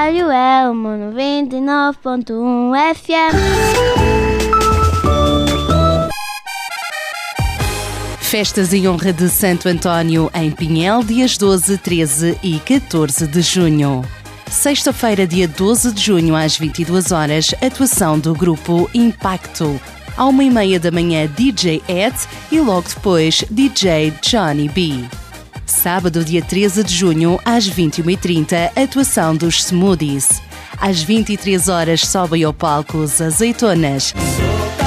rádio é uma 99.1 FM. Festas em honra de Santo António em Pinhel, dias 12, 13 e 14 de junho. Sexta-feira, dia 12 de junho, às 22 horas, atuação do grupo Impacto. À 1h30 da manhã, DJ Ed e logo depois, DJ Johnny B. Sábado, dia 13 de junho, às 21h30, atuação dos Smoothies. Às 23 horas, sobem ao palco os Azeitonas.